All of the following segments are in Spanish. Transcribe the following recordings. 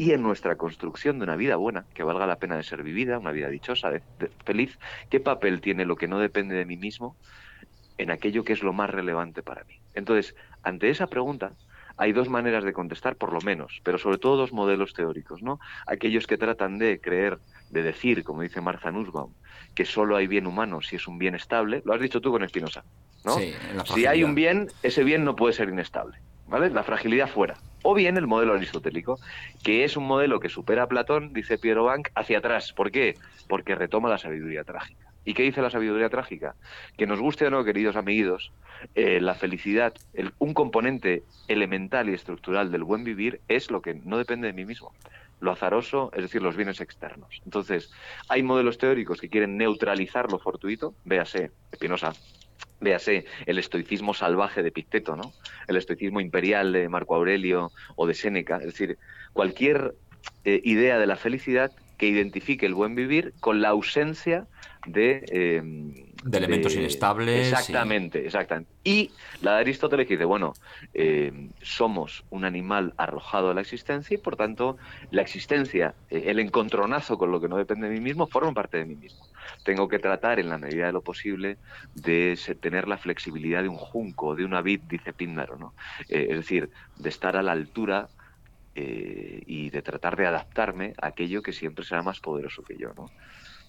y en nuestra construcción de una vida buena, que valga la pena de ser vivida, una vida dichosa, feliz, ¿qué papel tiene lo que no depende de mí mismo en aquello que es lo más relevante para mí? Entonces, ante esa pregunta, hay dos maneras de contestar, por lo menos, pero sobre todo dos modelos teóricos, ¿no? Aquellos que tratan de creer, de decir, como dice Martha Nussbaum, que solo hay bien humano si es un bien estable. Lo has dicho tú con Spinoza, ¿no? Sí, en la Si hay un fragilidad. bien, ese bien no puede ser inestable, ¿vale? La fragilidad fuera. O bien el modelo aristotélico, que es un modelo que supera a Platón, dice Piero Bank, hacia atrás. ¿Por qué? Porque retoma la sabiduría trágica. ¿Y qué dice la sabiduría trágica? Que nos guste o no, queridos amiguitos, la felicidad, un componente elemental y estructural del buen vivir es lo que no depende de mí mismo. Lo azaroso, es decir, los bienes externos. Entonces, hay modelos teóricos que quieren neutralizar lo fortuito, véase Spinoza, véase el estoicismo salvaje de Epicteto, ¿no? El estoicismo imperial de Marco Aurelio o de Séneca, es decir, cualquier idea de la felicidad que identifique el buen vivir con la ausencia De elementos inestables y... exactamente, exactamente. Y la de Aristóteles que dice, bueno, somos un animal arrojado a la existencia y por tanto la existencia, el encontronazo con lo que no depende de mí mismo, forma parte de mí mismo. Tengo que tratar en la medida de lo posible de tener la flexibilidad de un junco, de una vid, dice Píndaro, ¿no? Es decir, de estar a la altura y de tratar de adaptarme a aquello que siempre será más poderoso que yo, ¿no?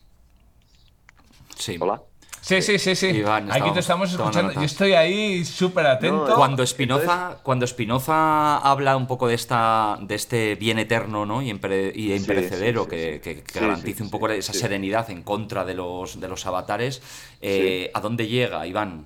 Sí. Hola. Sí, Sí. sí, sí, sí. Iván, Aquí te estábamos estamos tomando escuchando. Yo nota. estoy ahí súper No, atento. entonces, Cuando Spinoza habla un poco de este bien eterno, ¿no? y sí, sí, imperecedero sí, sí, que sí, sí, garantice un sí, poco esa sí, serenidad en contra de los avatares, sí. ¿a dónde llega, Iván?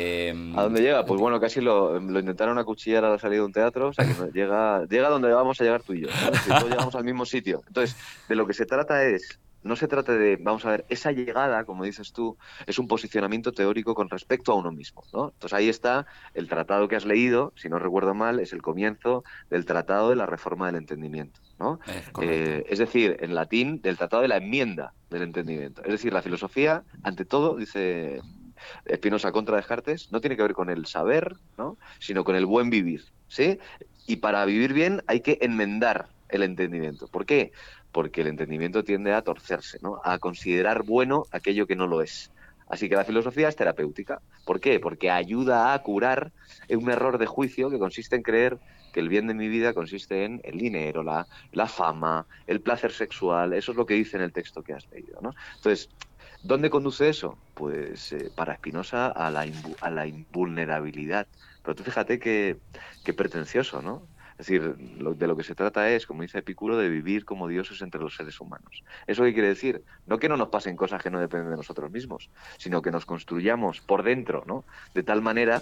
¿A dónde llega? Pues bueno, casi lo intentaron acuchillar a la salida de un teatro, o sea que no, llega donde vamos a llegar tú y yo, ¿no? Es decir, todos llegamos al mismo sitio. Entonces, de lo que se trata es, no se trata de, vamos a ver, esa llegada, como dices tú, es un posicionamiento teórico con respecto a uno mismo, ¿no? Entonces ahí está el tratado que has leído, si no recuerdo mal, es el comienzo del Tratado de la Reforma del Entendimiento, ¿no? Correcto. Es decir, en latín, del Tratado de la Enmienda del Entendimiento. Es decir, la filosofía, ante todo, dice Spinoza contra Descartes, no tiene que ver con el saber, ¿no? Sino con el buen vivir, ¿sí? Y para vivir bien hay que enmendar el entendimiento. ¿Por qué? Porque el entendimiento tiende a torcerse, ¿no? A considerar bueno aquello que no lo es. Así que la filosofía es terapéutica. ¿Por qué? Porque ayuda a curar un error de juicio que consiste en creer que el bien de mi vida consiste en el dinero, la fama, el placer sexual. Eso es lo que dice en el texto que has leído, ¿no? Entonces, ¿dónde conduce eso? Pues para Spinoza a la invulnerabilidad. Pero tú fíjate qué pretencioso, ¿no? Es decir, de lo que se trata es, como dice Epicuro, de vivir como dioses entre los seres humanos. ¿Eso qué quiere decir? No que no nos pasen cosas que no dependen de nosotros mismos, sino que nos construyamos por dentro, ¿no? De tal manera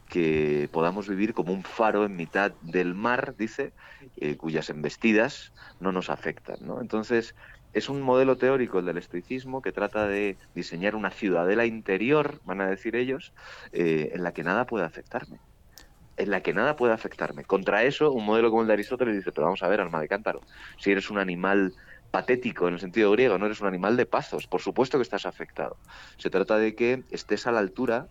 que podamos vivir como un faro en mitad del mar, dice, cuyas embestidas no nos afectan, ¿no? Entonces, es un modelo teórico, el del estoicismo, que trata de diseñar una ciudadela interior, van a decir ellos, en la que nada puede afectarme. En la que nada puede afectarme. Contra eso, un modelo como el de Aristóteles dice, pero vamos a ver, alma de cántaro, si eres un animal patético en el sentido griego, no eres un animal de pazos, por supuesto que estás afectado. Se trata de que estés a la altura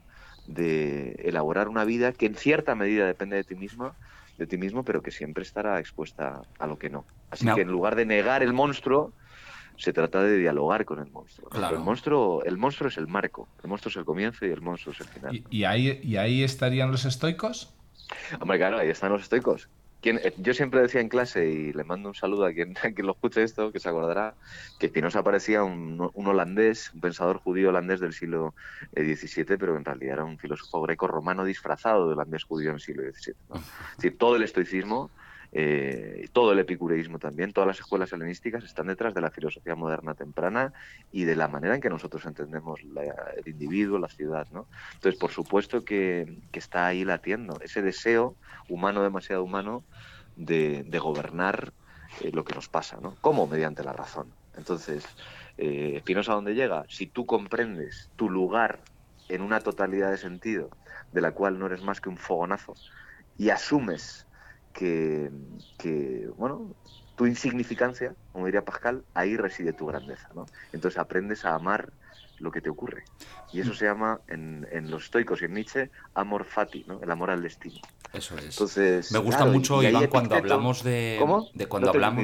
de elaborar una vida que en cierta medida depende de ti mismo, pero que siempre estará expuesta a lo que no. Así Me que ha- en lugar de negar el monstruo, se trata de dialogar con el monstruo, ¿no? Pero Claro. el monstruo es el marco, el monstruo es el comienzo y el monstruo es el final, ¿no? Y ahí estarían los estoicos. Hombre, claro, ahí están los estoicos. Yo siempre decía en clase, y le mando un saludo a quien lo escuche esto, que se acordará, que Spinoza parecía un holandés, un pensador judío holandés del siglo XVII, pero en realidad era un filósofo greco-romano disfrazado de holandés judío en el siglo XVII, ¿no? Es decir, todo el estoicismo, todo el epicureísmo también, todas las escuelas helenísticas están detrás de la filosofía moderna temprana y de la manera en que nosotros entendemos el individuo, la ciudad, ¿no? Entonces, por supuesto que está ahí latiendo ese deseo humano, demasiado humano, de gobernar lo que nos pasa, ¿no? ¿Cómo? Mediante la razón. Entonces, Spinoza, ¿a dónde llega? Si tú comprendes tu lugar en una totalidad de sentido, de la cual no eres más que un fogonazo, y asumes que, bueno, tu insignificancia, como diría Pascal, ahí reside tu grandeza, ¿no? Entonces aprendes a amar lo que te ocurre. Y eso se llama, en los estoicos y en Nietzsche, amor fati, ¿no? El amor al destino. Eso es. Me Entonces, gusta claro, mucho, y ahí Iván, cuando Epicteto... hablamos ¿Cómo? de No cuando te he hablamos